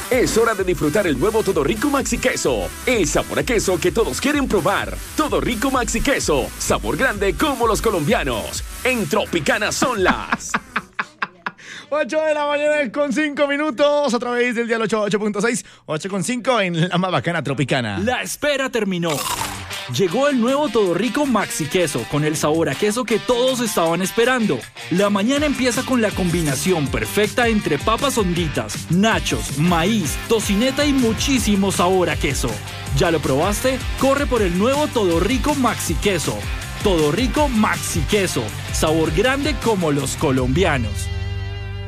Es hora de disfrutar el nuevo Todo Rico Maxi Queso. El sabor a queso que todos quieren probar. Todo Rico Maxi Queso. Sabor grande como los colombianos. En Tropicana son las 8 de la mañana con 5 minutos. A través del dial 88.6. 8.5 en la más bacana Tropicana. La espera terminó. Llegó el nuevo Todo Rico Maxi Queso con el sabor a queso que todos estaban esperando. La mañana empieza con la combinación perfecta entre papas honditas, nachos, maíz, tocineta y muchísimo sabor a queso. ¿Ya lo probaste? Corre por el nuevo Todo Rico Maxi Queso. Todo Rico Maxi Queso. Sabor grande como los colombianos.